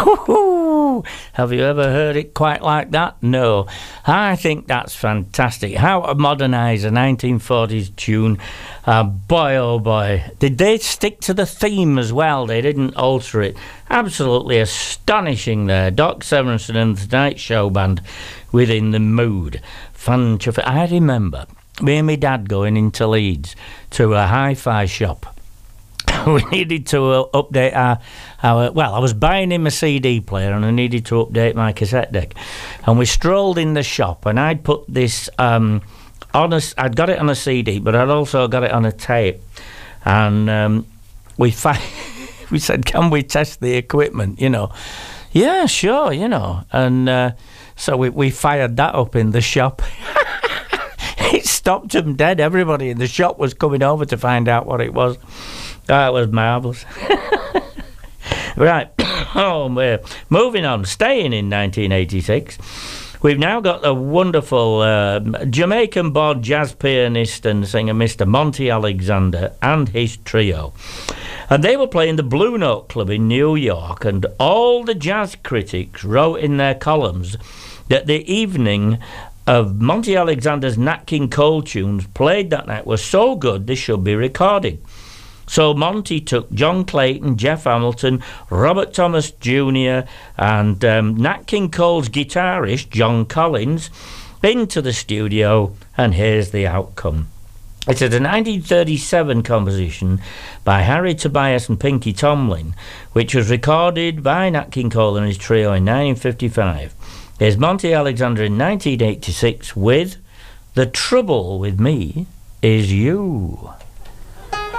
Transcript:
Have you ever heard it quite like that? No. I think that's fantastic. How to modernise a 1940s tune. Boy, oh boy. Did they stick to the theme as well? They didn't alter it. Absolutely astonishing there. Doc Severinsen and the Tonight Show Band within the mood. I remember me and my dad going into Leeds to a hi-fi shop. We needed to update our well, I was buying him a CD player and I needed to update my cassette deck, and we strolled in the shop and I'd put this I'd got it on a CD, but I'd also got it on a tape, and we said, can we test the equipment, yeah, sure, and so we fired that up in the shop. It stopped them dead. Everybody in the shop was coming over to find out what it was. That was marvellous. Right. We're moving on. Staying in 1986. We've now got the wonderful Jamaican-born jazz pianist and singer Mr. Monty Alexander and his trio. And they were playing the Blue Note Club in New York, and all the jazz critics wrote in their columns that the evening of Monty Alexander's Nat King Cole tunes played that night was so good they should be recorded. So Monty took John Clayton, Jeff Hamilton, Robert Thomas Jr. and Nat King Cole's guitarist, John Collins, into the studio, and here's the outcome. It's a 1937 composition by Harry Tobias and Pinky Tomlin, which was recorded by Nat King Cole and his trio in 1955. Here's Monty Alexander in 1986 with The Trouble With Me Is You.